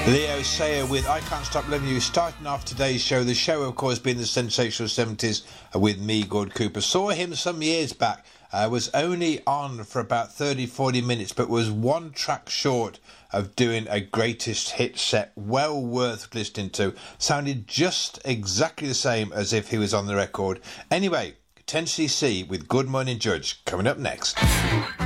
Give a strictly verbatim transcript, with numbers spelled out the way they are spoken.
Leo Sayer with I Can't Stop Loving You, starting off today's show. The show, of course, being the sensational seventies with me, Gord Cooper. Saw him some years back. Uh, was only on for about thirty, forty minutes, but was one track short of doing a greatest hit set. Well worth listening to. Sounded just exactly the same as if he was on the record. Anyway, ten C C with Good Morning Judge coming up next.